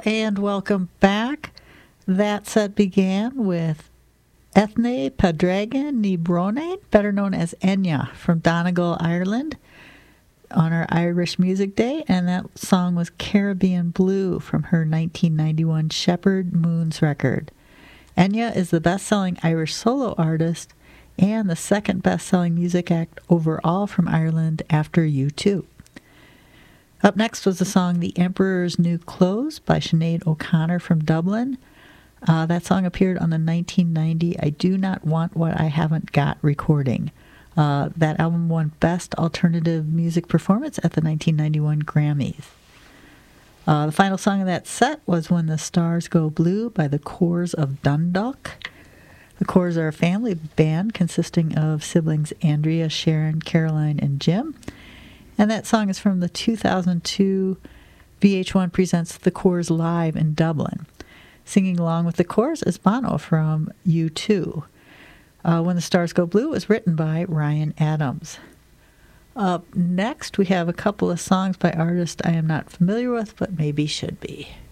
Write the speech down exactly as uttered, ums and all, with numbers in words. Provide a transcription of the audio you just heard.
and welcome back. That set began with Ethne Padraigan Ní Bhróinín, better known as Enya, from Donegal, Ireland, on our Irish Music Day, and that song was Caribbean Blue from her nineteen ninety-one Shepherd Moons record. Enya is the best-selling Irish solo artist and the second best-selling music act overall from Ireland after U two. Up next was the song The Emperor's New Clothes by Sinead O'Connor from Dublin. Uh, that song appeared on the nineteen ninety I Do Not Want What I Haven't Got recording. Uh, that album won Best Alternative Music Performance at the nineteen ninety-one Grammys. Uh, the final song of that set was When the Stars Go Blue by the Corrs of Dundalk. The Corrs are a family band consisting of siblings Andrea, Sharon, Caroline, and Jim. And that song is from the two thousand two V H one Presents The Corrs Live in Dublin. Singing along with the Corrs is Bono from U two. Uh, When the Stars Go Blue was written by Ryan Adams. Up next, we have a couple of songs by artists I am not familiar with, but maybe should be.